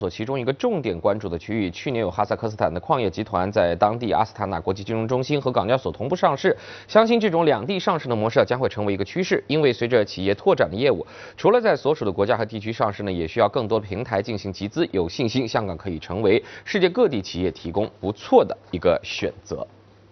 其中一个重点关注的区域，去年有哈萨克斯坦的矿业集团在当地阿斯塔纳国际金融中心和港交所同步上市，相信这种两地上市的模式将会成为一个趋势。因为随着企业拓展的业务，除了在所属的国家和地区上市呢，也需要更多的平台进行集资。有信心，香港可以成为世界各地企业提供不错的一个选择。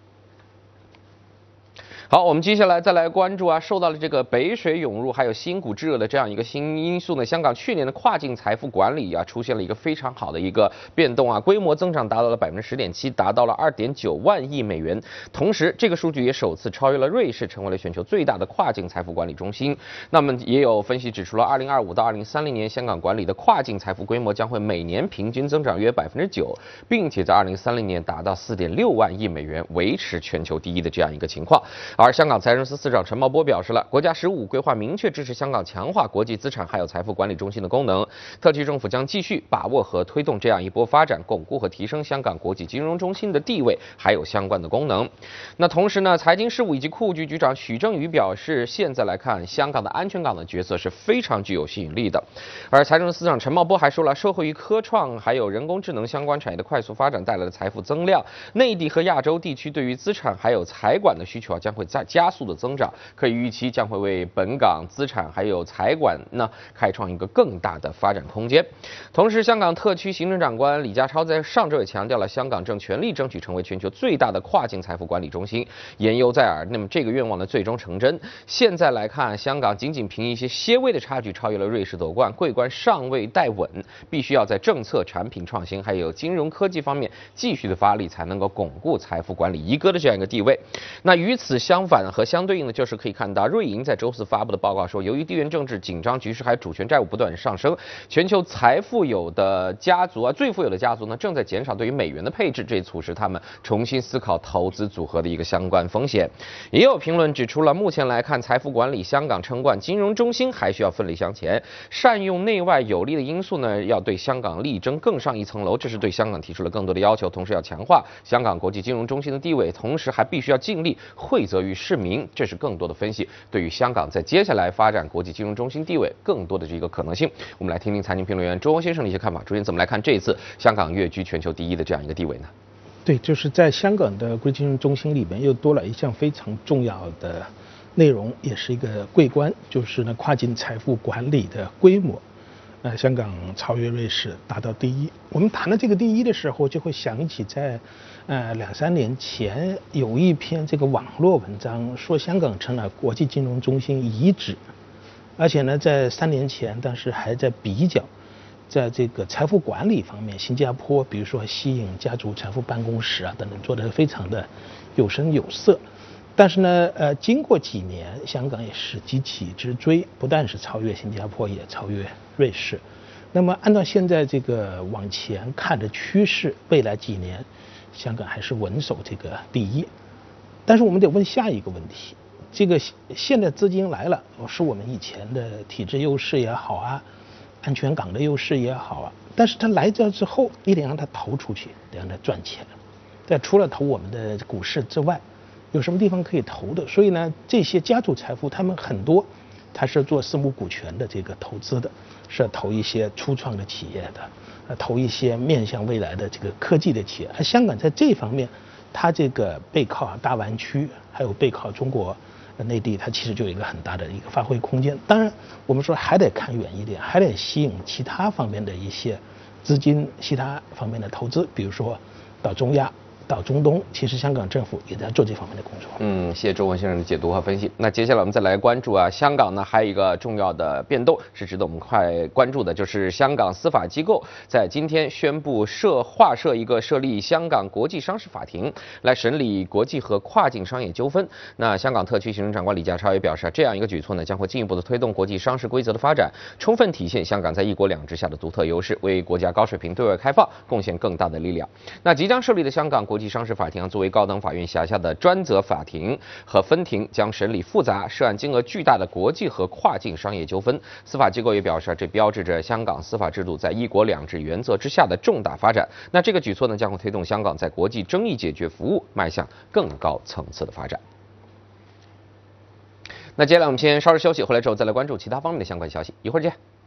好，我们接下来再来关注受到了这个北水涌入还有新股炙热的这样一个新因素呢，香港去年的跨境财富管理出现了一个非常好的一个变动规模增长达到了10.7%，达到了2.9万亿美元。同时，这个数据也首次超越了瑞士，成为了全球最大的跨境财富管理中心。那么，也有分析指出了，2025到2030年，香港管理的跨境财富规模将会每年平均增长约9%，并且在2030年达到4.6万亿美元，维持全球第一的这样一个情况。而香港财政司司长陈茂波表示了，国家“十五”规划明确支持香港强化国际资产还有财富管理中心的功能，特区政府将继续把握和推动这样一波发展，巩固和提升香港国际金融中心的地位，还有相关的功能。那同时呢，财经事务以及库务局局长许正宇表示，现在来看，香港的安全港的角色是非常具有吸引力的。而财政司司长陈茂波还说了，受惠于科创还有人工智能相关产业的快速发展带来的财富增量，内地和亚洲地区对于资产还有财管的需求将会在加速的增长，可以预期将会为本港资产还有财管呢开创一个更大的发展空间。同时，香港特区行政长官李家超在上周也强调了，香港正全力争取成为全球最大的跨境财富管理中心，言犹在耳。那么这个愿望呢最终成真。现在来看，香港仅仅凭一些些微的差距超越了瑞士夺冠，桂冠尚未带稳，必须要在政策、产品创新还有金融科技方面继续的发力，才能够巩固财富管理一哥的这样一个地位。那与此相反和相对应的就是可以看到，瑞银在周四发布的报告说，由于地缘政治紧张局势还有主权债务不断上升，全球最富有的家族呢正在减少对于美元的配置，这促使他们重新思考投资组合的一个相关风险。也有评论指出了，目前来看，财富管理香港称冠金融中心还需要奋力向前，善用内外有利的因素呢，要对香港力争更上一层楼，这是对香港提出了更多的要求，同时要强化香港国际金融中心的地位，同时还必须要尽力惠泽于市民，这是更多的分析对于香港在接下来发展国际金融中心地位更多的这个可能性。我们来听听财经评论员周欧先生的一些看法。主任怎么来看这一次香港跃居全球第一的这样一个地位呢？ 对，就是在香港的国际金融中心里面又多了一项非常重要的内容，也是一个桂冠，就是呢跨境财富管理的规模。香港超越瑞士，达到第一。我们谈到这个第一的时候，就会想起在2-3年前有一篇这个网络文章，说香港成了国际金融中心遗址，而且呢，在3年前，当时还在比较，在这个财富管理方面，新加坡比如说吸引家族财富办公室等等，做得非常的有声有色。但是呢，经过几年，香港也是急起直追，不但是超越新加坡，也超越瑞士。那么按照现在这个往前看的趋势，未来几年，香港还是稳守这个第一。但是我们得问下一个问题：这个现在资金来了，是我们以前的体制优势也好安全港的优势也好但是它来这之后，你得让它投出去，得让它赚钱。但除了投我们的股市之外，有什么地方可以投的？所以呢，这些家族财富他们很多，他是做私募股权的这个投资的，是投一些初创的企业的，投一些面向未来的这个科技的企业。而香港在这方面，它这个背靠大湾区，还有背靠中国内地，它其实就有一个很大的一个发挥空间。当然，我们说还得看远一点，还得吸引其他方面的一些资金，其他方面的投资，比如说到中亚。到中东，其实香港政府也在做这方面的工作。 谢谢周文先生的解读和分析。那接下来我们再来关注香港呢还有一个重要的变动是值得我们快关注的，就是香港司法机构在今天宣布划设一个设立香港国际商事法庭来审理国际和跨境商业纠纷。那香港特区行政长官李家超也表示，这样一个举措呢将会进一步的推动国际商事规则的发展，充分体现香港在一国两制下的独特优势，为国家高水平对外开放贡献更大的力量。那即将设立的香港国际商事法庭作为高等法院辖下的专责法庭和分庭，将审理复杂、涉案金额巨大的国际和跨境商业纠纷。司法机构也表示，这标志着香港司法制度在一国两制原则之下的重大发展。那这个举措呢，将会推动香港在国际争议解决服务迈向更高层次的发展。那接下来我们先稍事休息，回来之后再来关注其他方面的相关消息，一会儿见。